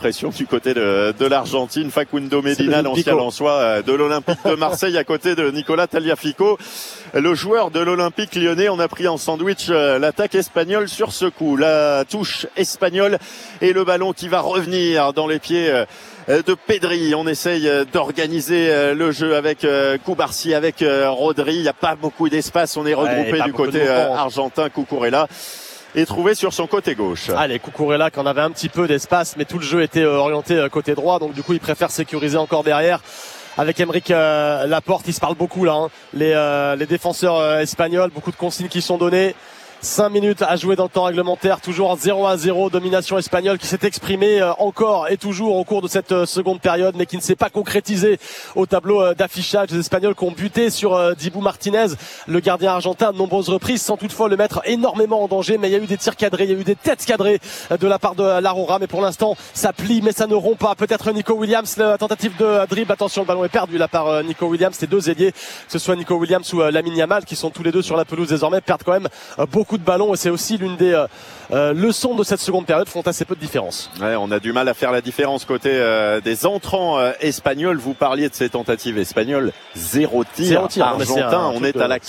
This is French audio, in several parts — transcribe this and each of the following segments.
pression du côté de l'Argentine. Facundo Medina, l'ancien Lensois de l'Olympique de Marseille, à côté de Nicolas Tagliafico, le joueur de l'Olympique lyonnais. On a pris en sandwich l'attaque espagnole sur ce coup. La touche espagnole et le ballon qui va revenir dans les pieds de Pedri. On essaye d'organiser le jeu avec Cubarsí, avec Rodri. Il n'y a pas beaucoup d'espace. On est regroupé du côté argentin. Cucurella est trouvé sur son côté gauche. Allez, Cucurella qui en avait un petit peu d'espace, mais tout le jeu était orienté côté droit. Donc du coup, il préfère sécuriser encore derrière. Avec Aymeric Laporte, ils se parlent beaucoup là. Les défenseurs espagnols, beaucoup de consignes qui sont données. 5 minutes à jouer dans le temps réglementaire, toujours 0-0, domination espagnole qui s'est exprimée encore et toujours au cours de cette seconde période, mais qui ne s'est pas concrétisée au tableau d'affichage. Les Espagnols qui ont buté sur Dibu Martinez, le gardien argentin, à de nombreuses reprises, sans toutefois le mettre énormément en danger. Mais il y a eu des tirs cadrés, il y a eu des têtes cadrées de la part de l'Aurora, mais pour l'instant ça plie, mais ça ne rompt pas. Peut-être Nico Williams, la tentative de dribble, attention, le ballon est perdu là par Nico Williams. Les deux ailiers, que ce soit Nico Williams ou Lamine Yamal, qui sont tous les deux sur la pelouse désormais, perdent quand même beaucoup de ballons, et c'est aussi l'une des leçons de cette seconde période, font assez peu de différence. Ouais, on a du mal à faire la différence côté des entrants espagnols. Vous parliez de ces tentatives espagnoles, zéro tir argentin. On est à la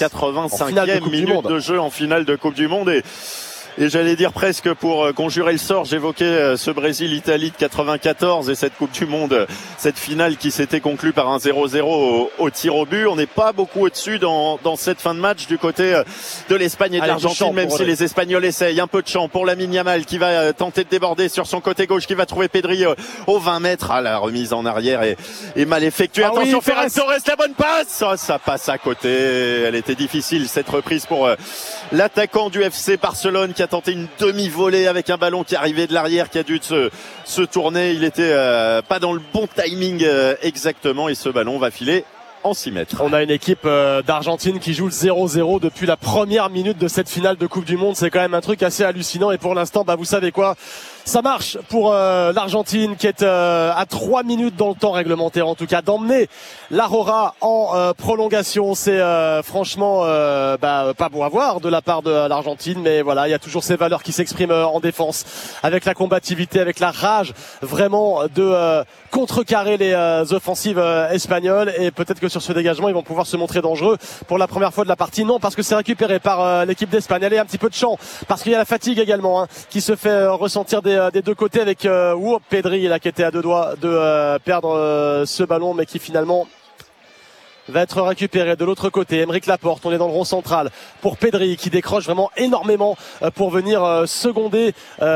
85e minute de jeu en finale de Coupe du Monde, et j'allais dire presque pour conjurer le sort, j'évoquais ce Brésil-Italie de 94 et cette Coupe du Monde, cette finale qui s'était conclue par un 0-0 au tir au but. On n'est pas beaucoup au-dessus dans cette fin de match du côté de l'Espagne et de l'Argentine, même si les Espagnols essayent. Un peu de champ pour Lamine Yamal qui va tenter de déborder sur son côté gauche, qui va trouver Pedri aux 20 mètres. Ah, la remise en arrière est mal effectuée. Attention, Ferran Torres, la bonne passe. Oh, ça passe à côté. Elle était difficile cette reprise pour l'attaquant du FC Barcelone, qui a tenté une demi-volée avec un ballon qui arrivait de l'arrière, qui a dû se tourner. Il était pas dans le bon timing exactement, et ce ballon va filer en 6 mètres. On a une équipe d'Argentine qui joue le 0-0 depuis la première minute de cette finale de Coupe du Monde. C'est quand même un truc assez hallucinant, et pour l'instant, vous savez quoi, ça marche pour l'Argentine, qui est à 3 minutes dans le temps réglementaire, en tout cas, d'emmener l'Aurora en prolongation. C'est franchement pas beau à voir de la part de l'Argentine, mais voilà, il y a toujours ces valeurs qui s'expriment en défense, avec la combativité, avec la rage vraiment de contrecarrer les offensives espagnoles, et peut-être que sur ce dégagement ils vont pouvoir se montrer dangereux pour la première fois de la partie. Non, parce que c'est récupéré par l'équipe d'Espagne. Allez, un petit peu de champ, parce qu'il y a la fatigue également qui se fait ressentir des deux côtés, avec Pedri là, qui était à deux doigts de perdre ce ballon, mais qui finalement va être récupéré de l'autre côté. Aymeric Laporte, on est dans le rond central pour Pedri, qui décroche vraiment énormément pour venir seconder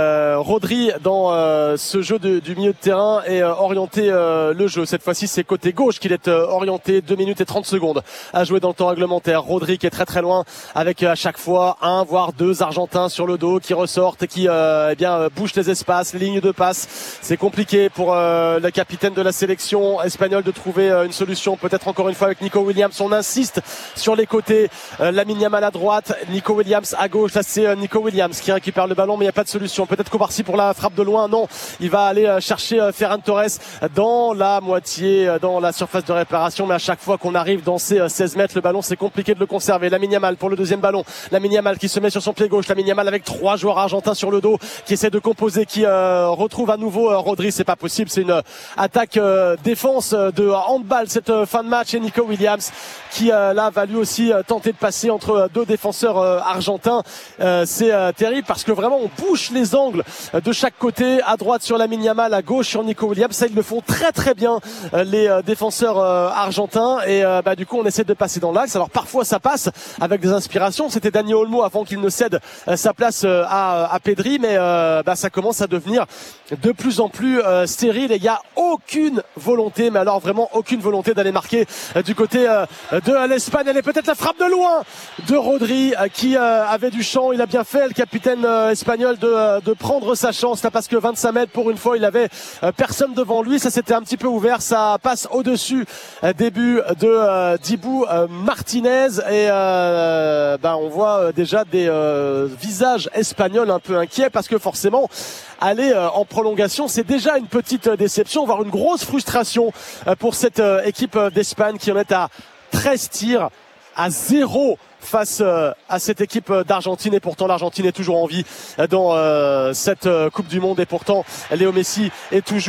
Rodri dans ce jeu du milieu de terrain et orienter le jeu. Cette fois-ci, c'est côté gauche qu'il est orienté. 2 minutes et 30 secondes à jouer dans le temps réglementaire. Rodri qui est très très loin, avec à chaque fois 1 voire 2 Argentins sur le dos qui ressortent et qui bouchent les espaces, les lignes de passe. C'est compliqué pour le capitaine de la sélection espagnole de trouver une solution, peut-être encore une fois avec Nico Williams. On insiste sur les côtés, Lamine Yamal à droite, Nico Williams à gauche. Là, c'est Nico Williams qui récupère le ballon, mais il n'y a pas de solution. Peut-être Cubarsí pour la frappe de loin. Non, il va aller chercher Ferran Torres dans la moitié, dans la surface de réparation, mais à chaque fois qu'on arrive dans ces 16 mètres, le ballon, c'est compliqué de le conserver. Lamine Yamal pour le deuxième ballon. Lamine Yamal qui se met sur son pied gauche. Lamine Yamal avec 3 joueurs argentins sur le dos, qui essaie de composer, qui retrouve à nouveau Rodri. C'est pas possible, c'est une attaque défense de handball cette fin de match, et Nico Williams qui là va lui aussi tenter de passer entre 2 défenseurs argentins. C'est terrible, parce que vraiment on bouche les angles de chaque côté, à droite sur Lamine Yamal, à gauche sur Nico Williams. Ça, ils le font très très bien, les défenseurs argentins, et du coup on essaie de passer dans l'axe. Alors parfois ça passe avec des inspirations, c'était Dani Olmo avant qu'il ne cède sa place à Pedri, mais ça commence à devenir de plus en plus stérile, et il n'y a aucune volonté, mais alors vraiment aucune volonté d'aller marquer du côté de l'Espagne. Elle est peut-être la frappe de loin de Rodri, qui avait du champ. Il a bien fait, le capitaine espagnol, de prendre sa chance là, parce que 25 mètres pour une fois, il avait personne devant lui. Ça s'était un petit peu ouvert, ça passe au-dessus des buts de Dibu Martinez, et on voit déjà des visages espagnols un peu inquiets, parce que forcément aller en prolongation, c'est déjà une petite déception, voire une grosse frustration pour cette équipe d'Espagne, qui en est à 13 tirs à 0 face à cette équipe d'Argentine. Et pourtant l'Argentine est toujours en vie dans cette Coupe du Monde, et pourtant Léo Messi est toujours